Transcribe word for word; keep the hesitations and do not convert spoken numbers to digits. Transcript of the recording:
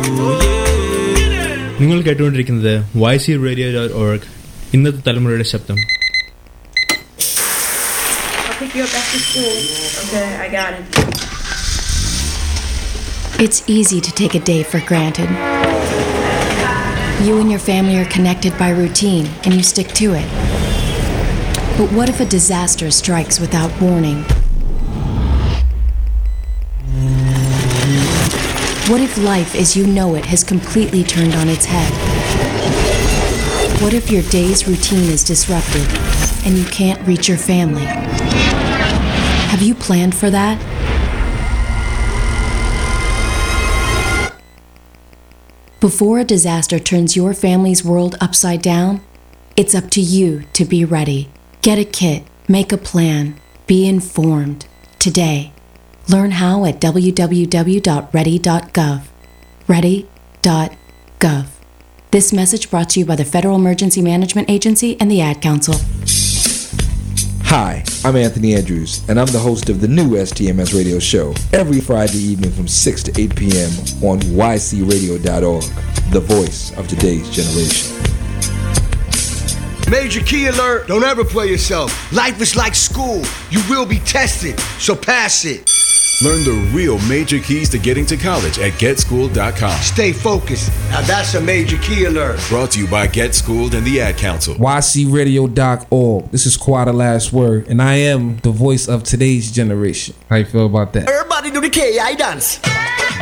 നിങ്ങൾ കേട്ടുകൊണ്ടിരിക്കുന്നത് Y C radio dot org ഇന്നത്തെ തലമുറയുടെ ശബ്ദം. Pick you up after school. Okay, I got it. It's easy to take a day for granted. You and your family are connected by routine, and you stick to it. But what if a disaster strikes without warning? What if life as you know it has completely turned on its head? What if your day's routine is disrupted and you can't reach your family? Have you planned for that? Before a disaster turns your family's world upside down, it's up to you to be ready. Get a kit, make a plan, be informed. Today. Learn how at w w w dot ready dot gov. ready dot gov. This message brought to you by the Federal Emergency Management Agency and the Ad Council. Hi, I'm Anthony Andrews, and I'm the host of the new S T M S radio show every Friday evening from six to eight p.m. on y c radio dot org, the voice of today's generation. Major key alert! Don't ever play yourself. Life is like school. You will be tested, so pass it. Learn the real major keys to getting to college at get school dot com. Stay focused. Now that's a major key alert. Brought to you by Get Schooled and the Ad Council. y c radio dot org. This is Quad the Last Word, and I am the voice of today's generation. How you feel about that? Everybody do the K I dance.